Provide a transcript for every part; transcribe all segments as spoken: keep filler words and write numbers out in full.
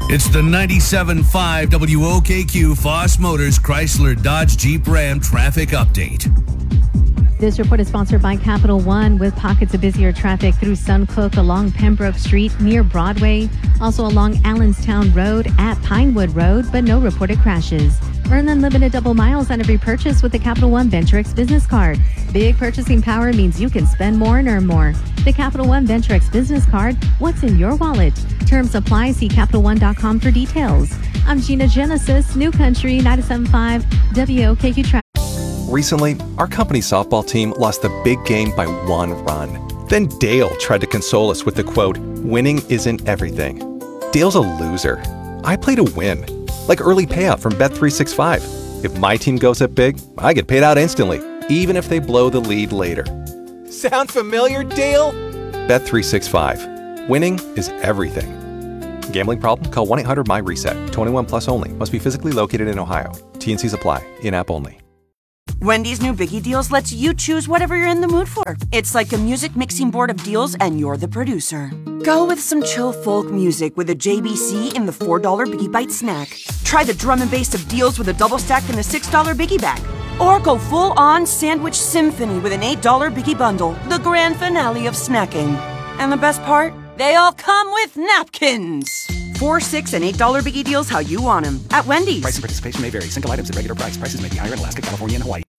It's the ninety-seven point five W O K Q Foss Motors Chrysler Dodge Jeep Ram traffic update. This report is sponsored by Capital One, with pockets of busier traffic through Suncook along Pembroke Street near Broadway, also along Allenstown Road at Pinewood Road, but no reported crashes. Earn unlimited double miles on every purchase with the Capital One Venturex business card. Big purchasing power means you can spend more and earn more. The Capital One Venturex business card, what's in your wallet? Terms apply. See Capital One dot com for details. I'm Gina Genesis, New Country ninety-seven point five W O K Q Traffic. Recently, our company softball team lost the big game by one run. Then Dale tried to console us with the quote, "Winning isn't everything." Dale's a loser. I play to win. Like early payout from Bet three sixty-five. If my team goes up big, I get paid out instantly, even if they blow the lead later. Sound familiar, Dale? Bet three sixty-five. Winning is everything. Gambling problem? Call one eight hundred M Y reset. twenty-one plus only. Must be physically located in Ohio. T and Cs apply. In-app only. Wendy's new Biggie Deals lets you choose whatever you're in the mood for. It's like a music mixing board of deals, and you're the producer. Go with some chill folk music with a J B C in the four dollar Biggie Bite snack. Try the drum and bass of deals with a double stack in the six dollar Biggie Bag. Or go full-on sandwich symphony with an eight dollar Biggie Bundle, the grand finale of snacking. And the best part? They all come with napkins. Four, six, and eight dollar Biggie Deals how you want them at Wendy's. Price and participation may vary. Single items at regular price. Prices may be higher in Alaska, California, and Hawaii.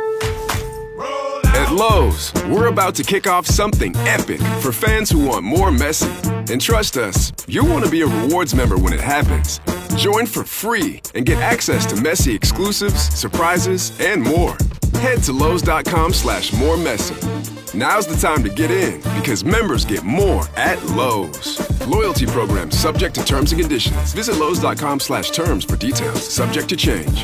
At Lowe's, we're about to kick off something epic for fans who want more Messi. And trust us, you'll want to be a rewards member when it happens. Join for free and get access to Messi exclusives, surprises, and more. Head to Lowe's.com slash more Messi. Now's the time to get in, because members get more at Lowe's. Loyalty program subject to terms and conditions. Visit Lowe's.com slash terms for details. Subject to change.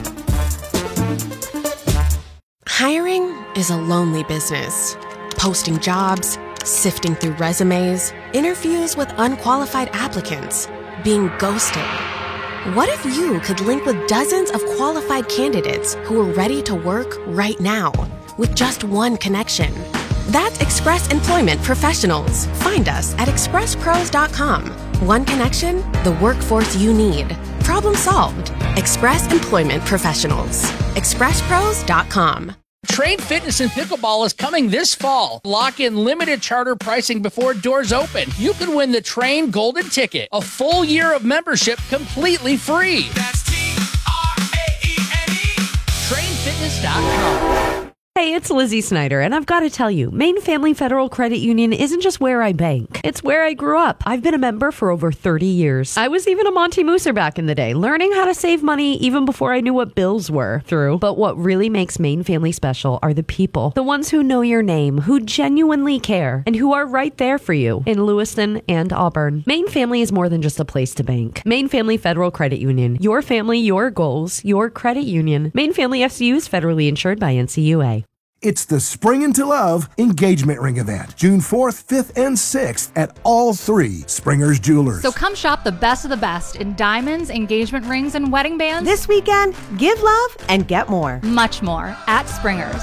Hiring is a lonely business. Posting jobs, sifting through resumes, interviews with unqualified applicants, being ghosted. What if you could link with dozens of qualified candidates who are ready to work right now with just one connection? That's Express Employment Professionals. Find us at express pros dot com. One connection, the workforce you need. Problem solved. Express Employment Professionals. express pros dot com. Trade Fitness and Pickleball is coming this fall. Lock in limited charter pricing before doors open. You can win the Train Golden Ticket, a full year of membership completely free. That's T R A E N E. train fitness dot com. Hey, it's Lizzie Snyder, and I've got to tell you, Maine Family Federal Credit Union isn't just where I bank. It's where I grew up. I've been a member for over thirty years. I was even a Monty Mooser back in the day, learning how to save money even before I knew what bills were through. But what really makes Maine Family special are the people, the ones who know your name, who genuinely care, and who are right there for you in Lewiston and Auburn. Maine Family is more than just a place to bank. Maine Family Federal Credit Union. Your family, your goals, your credit union. Maine Family F C U is federally insured by N C U A. It's the Spring Into Love engagement ring event, June fourth, fifth, and sixth at all three Springer's Jewelers. So come shop the best of the best in diamonds, engagement rings, and wedding bands. This weekend, give love and get more. Much more at Springer's.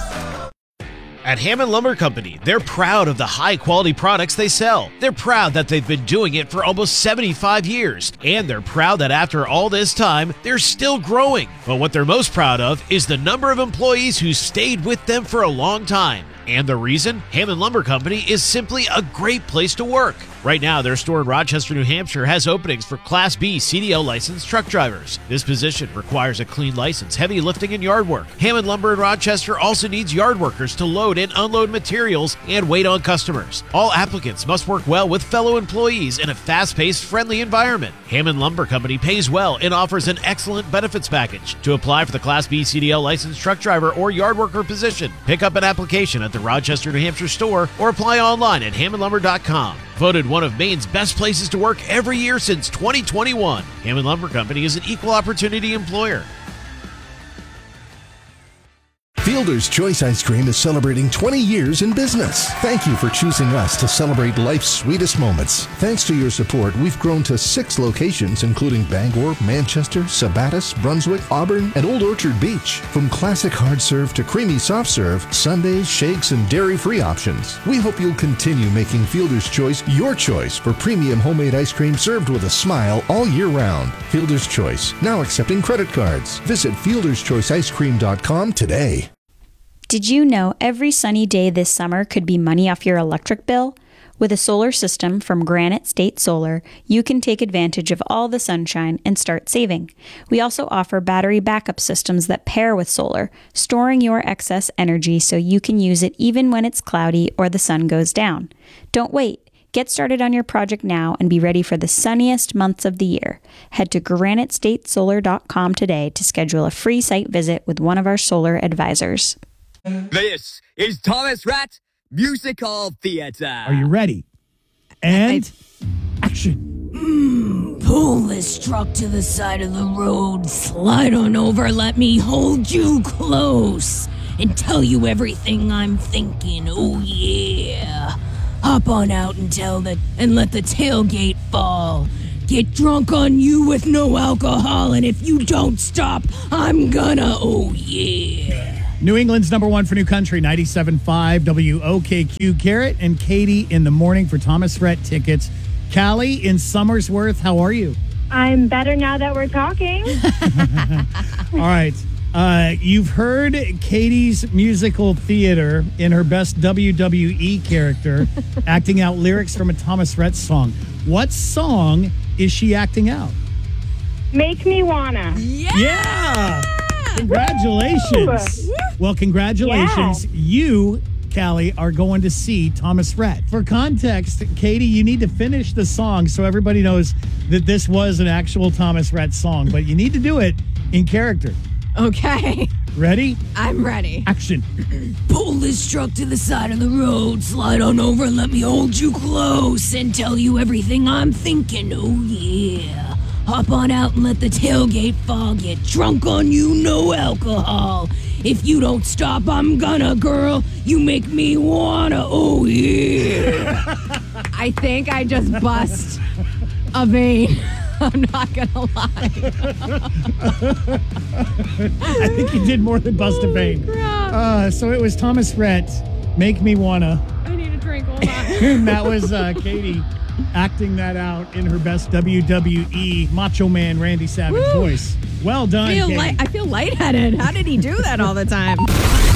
At Hammond Lumber Company, they're proud of the high-quality products they sell. They're proud that they've been doing it for almost seventy-five years. And they're proud that after all this time, they're still growing. But what they're most proud of is the number of employees who stayed with them for a long time. And the reason? Hammond Lumber Company is simply a great place to work. Right now, their store in Rochester, New Hampshire has openings for Class B C D L licensed truck drivers. This position requires a clean license, heavy lifting, and yard work. Hammond Lumber in Rochester also needs yard workers to load and unload materials and wait on customers. All applicants must work well with fellow employees in a fast-paced, friendly environment. Hammond Lumber Company pays well and offers an excellent benefits package. To apply for the Class B C D L licensed truck driver or yard worker position, pick up an application at the Rochester, New Hampshire store or apply online at hammond lumber dot com. Voted one of Maine's best places to work every year since twenty twenty-one. Hammond Lumber Company is an equal opportunity employer. Fielder's Choice Ice Cream is celebrating twenty years in business. Thank you for choosing us to celebrate life's sweetest moments. Thanks to your support, we've grown to six locations, including Bangor, Manchester, Sabattus, Brunswick, Auburn, and Old Orchard Beach. From classic hard serve to creamy soft serve, sundaes, shakes, and dairy-free options. We hope you'll continue making Fielder's Choice your choice for premium homemade ice cream served with a smile all year round. Fielder's Choice, now accepting credit cards. Visit fielder's choice ice cream dot com today. Did you know every sunny day this summer could be money off your electric bill? With a solar system from Granite State Solar, you can take advantage of all the sunshine and start saving. We also offer battery backup systems that pair with solar, storing your excess energy so you can use it even when it's cloudy or the sun goes down. Don't wait. Get started on your project now and be ready for the sunniest months of the year. Head to granite state solar dot com today to schedule a free site visit with one of our solar advisors. This is Thomas Rhett Musical Theater. Are you ready? And action. Mm, pull this truck to the side of the road. Slide on over. Let me hold you close and tell you everything I'm thinking. Oh yeah. Hop on out and tell the and let the tailgate fall. Get drunk on you with no alcohol, and if you don't stop, I'm gonna. Oh yeah. New England's number one for New Country, ninety-seven point five W O K Q. Garrett and Katie in the morning for Thomas Rhett tickets. Callie in Somersworth, how are you? I'm better now that we're talking. All right. Uh, you've heard Katie's musical theater in her best W W E character, acting out lyrics from a Thomas Rhett song. What song is she acting out? Make Me Wanna. Yeah! yeah! Congratulations. Woo! Well, congratulations. Yeah. You, Callie, are going to see Thomas Rhett. For context, Katie, you need to finish the song so everybody knows that this was an actual Thomas Rhett song, but you need to do it in character. Okay. Ready? I'm ready. Action. Pull this truck to the side of the road. Slide on over and let me hold you close and tell you everything I'm thinking. Oh, yeah. Hop on out and let the tailgate fall. Get drunk on you, no alcohol. If you don't stop, I'm gonna, girl. You make me wanna. Oh, yeah. I think I just bust a vein. I'm not gonna lie. I think you did more than bust a vein. Uh, so it was Thomas Rhett, Make Me Wanna. I need a drink, hold on. And that was uh, Katie acting that out in her best W W E Macho Man Randy Savage Woo! voice. Well done, I feel, Katie. light, I feel lightheaded. How did he do that all the time?